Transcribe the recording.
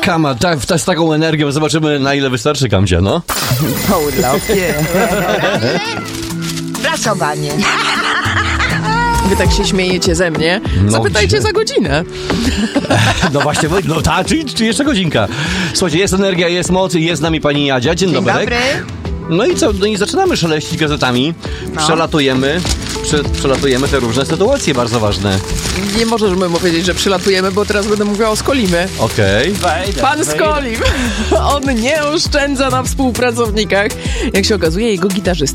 Kama, z taką energią zobaczymy, na ile wystarczy Kamcia, no. Po urlopie. Prasowanie. Wy tak się śmiejecie ze mnie. Zapytajcie za godzinę. No właśnie, no tak, czy jeszcze godzinka. Słuchajcie, jest energia, jest moc, jest z nami pani Jadzia. Dzień dobry. No i co? No i zaczynamy szeleścić gazetami. Przelatujemy te różne sytuacje bardzo ważne. Nie możemy mu powiedzieć, że przylatujemy, bo teraz będę mówiła o Skolimie. Okej. Pan Skolim, on nie oszczędza na współpracownikach. Jak się okazuje, jego gitarzysta